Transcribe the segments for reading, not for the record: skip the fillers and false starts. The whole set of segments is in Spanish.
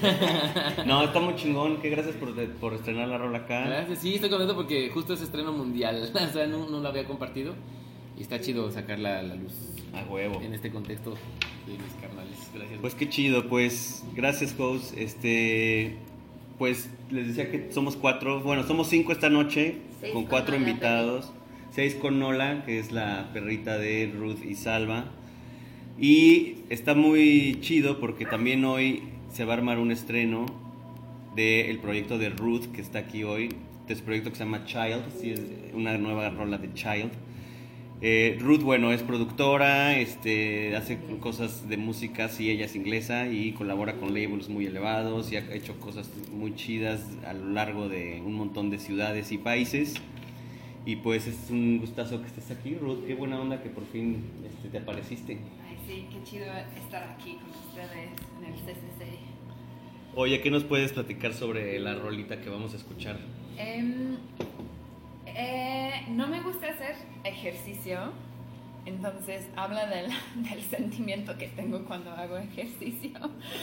No, está muy chingón, que gracias por estrenar la rola acá. Gracias, sí, estoy contento porque justo es estreno mundial, o sea, no lo había compartido y está chido sacarla a la luz. A huevo. En este contexto de mis carnales, gracias. Pues qué chido, pues gracias, host. Pues les decía que somos 4, bueno, somos 5 esta noche, 6 con con 4 Nola, invitados, 6 con Nola, que es la perrita de Ruth y Salva. Y está muy chido porque también hoy se va a armar un estreno del proyecto de Ruth, que está aquí hoy. Este es un proyecto que se llama Child, sí, es una nueva rola de Child. Ruth, bueno, es productora, hace cosas de música, sí, ella es inglesa y colabora con labels muy elevados y ha hecho cosas muy chidas a lo largo de un montón de ciudades y países. Y pues es un gustazo que estés aquí, Ruth, qué buena onda que por fin te apareciste. Ay, sí, qué chido estar aquí con ustedes en el CCC. Oye, ¿qué nos puedes platicar sobre la rolita que vamos a escuchar? No me gusta hacer ejercicio, entonces habla del sentimiento que tengo cuando hago ejercicio.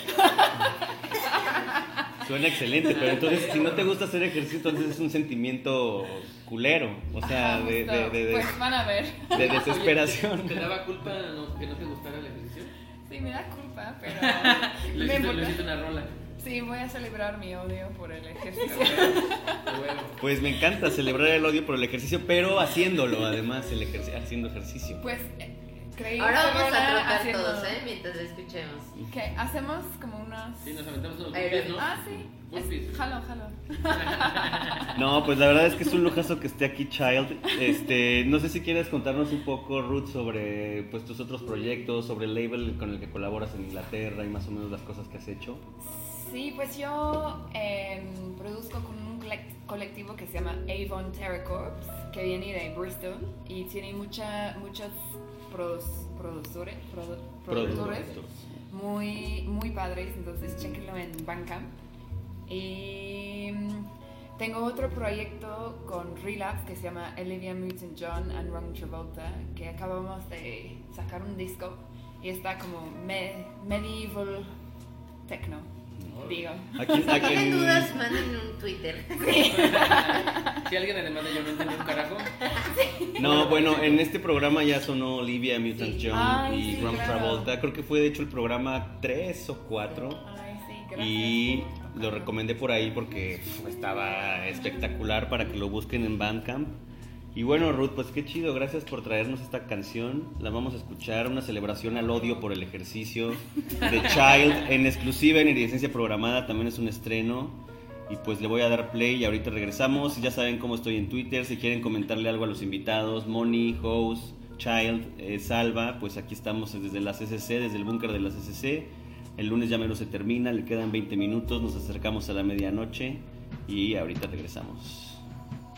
Suena excelente, pero entonces si no te gusta hacer ejercicio, entonces es un sentimiento culero, o sea, pues van a ver. de desesperación. ¿Te daba culpa que no te gustara el ejercicio? Sí, me da culpa, pero Le hiciste una rola. Sí, voy a celebrar mi odio por el ejercicio. Pues me encanta celebrar el odio por el ejercicio, pero haciéndolo, además, haciendo ejercicio. Pues creí. Ahora vamos a trotar haciendo... todos, mientras escuchemos. ¿Qué? Hacemos como unos... Sí, nos aventamos unos burpees, ¿no? Ah, sí. Jalo. No, pues la verdad es que es un lujazo que esté aquí Child. No sé si quieres contarnos un poco, Ruth, sobre pues tus otros proyectos, sobre el label con el que colaboras en Inglaterra y más o menos las cosas que has hecho. Sí, pues yo produzco con un colectivo que se llama Avon Terror Corps, que viene de Bristol y tiene muchos productores muy padres, entonces chequenlo en Bandcamp. Y tengo otro proyecto con Relapse que se llama Olivia Newton-John and Ron Travolta, que acabamos de sacar un disco y está como medieval techno. Digo. ¿A ¿Tienen dudas? Manden un Twitter. Sí. Si alguien además de yo no entiende un carajo. No, bueno, en este programa ya sonó Olivia Newton-John y Ron Travolta. Creo que fue de hecho el programa 3 o 4. Ay, sí, gracias. Y lo recomendé por ahí porque estaba espectacular para que lo busquen en Bandcamp. Y bueno, Ruth, pues qué chido, gracias por traernos esta canción. La vamos a escuchar, una celebración al odio por el ejercicio de Child, en exclusiva, en licencia programada, también es un estreno. Y pues le voy a dar play y ahorita regresamos. Ya saben cómo estoy en Twitter, si quieren comentarle algo a los invitados, Moni, House, Child, Salva, pues aquí estamos desde la CCC, desde el búnker de la CCC. El lunes ya menos se termina, le quedan 20 minutos, nos acercamos a la medianoche y ahorita regresamos.